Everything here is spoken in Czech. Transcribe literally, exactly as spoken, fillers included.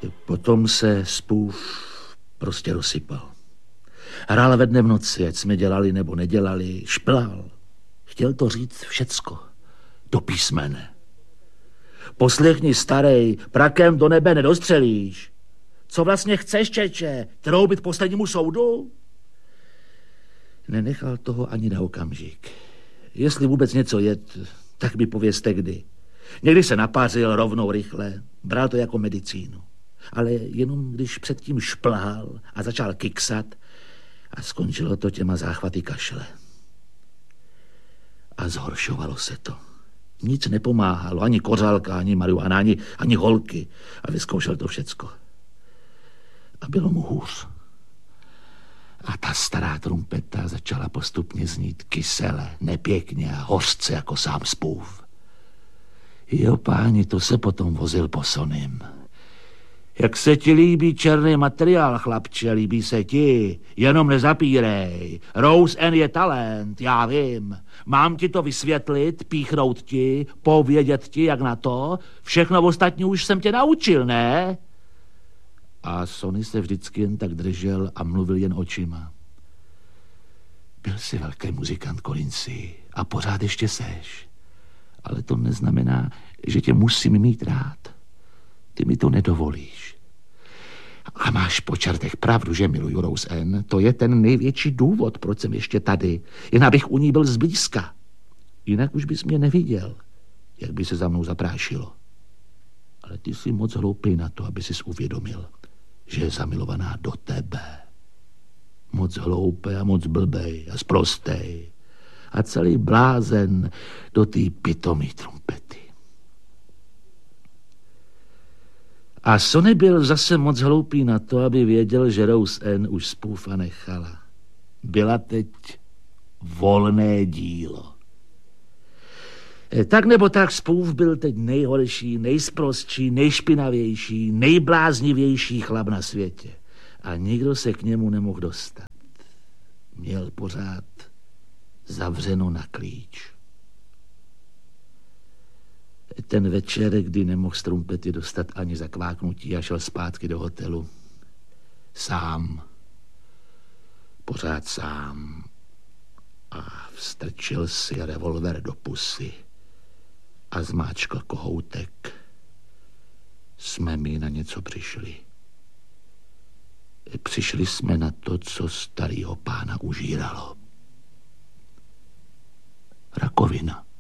Potom se spův prostě rozsypal. Hrál ve dne v noci, ať jsme dělali nebo nedělali, šplhal. Chtěl to říct všecko, do písmene. Poslechni, starej, prakem do nebe nedostřelíš. Co vlastně chceš, čeče? Troubit poslednímu soudu? Nenechal toho ani na okamžik. Jestli vůbec něco je, tak mi povězte kdy. Někdy se napářil rovnou rychle, bral to jako medicínu. Ale jenom když předtím šplhal a začal kiksat a skončilo to těma záchvaty kašle. A zhoršovalo se to. Nic nepomáhalo, ani kořálka, ani marihuana, ani, ani holky. A vyzkoušel to všecko. A bylo mu hůř. A ta stará trumpeta začala postupně znít kysele, nepěkně a hořce jako sám spův. Jo, páni, to se potom vozil po Sonnym. Jak se ti líbí černý materiál, chlapče, líbí se ti, jenom nezapírej. Rose Ann je talent, já vím. Mám ti to vysvětlit, píchnout ti, povědět ti, jak na to. Všechno ostatní už jsem tě naučil, ne? A Sonny se vždycky jen tak držel a mluvil jen očima. Byl jsi velký muzikant, Colinsi, a pořád ještě seš. Ale to neznamená, že tě musím mít rád. Ty mi to nedovolíš. A máš po čertech pravdu, že miluju Rose Ann. To je ten největší důvod, proč jsem ještě tady. Jen abych u ní byl zblízka. Jinak už bys mě neviděl, jak by se za mnou zaprášilo. Ale ty jsi moc hloupý na to, aby sis uvědomil, že je zamilovaná do tebe. Moc hloupý a moc blbej a sprostej. A celý blázen do té pitomý trumpety. A Sonny byl zase moc hloupý na to, aby věděl, že Rose Ann už spůfa nechala. Byla teď volné dílo. Tak nebo tak spův byl teď nejhorší, nejsprostší, nejšpinavější, nejbláznivější chlap na světě. A nikdo se k němu nemohl dostat. Měl pořád zavřeno na klíč. Ten večer, kdy nemohl z trumpety dostat ani zakváknutí a šel zpátky do hotelu. Sám. Pořád sám. A vstrčil si revolver do pusy a zmáčkl kohoutek. Jsme mi na něco přišli. Přišli jsme na to, co starýho pána užíralo. Rakovina.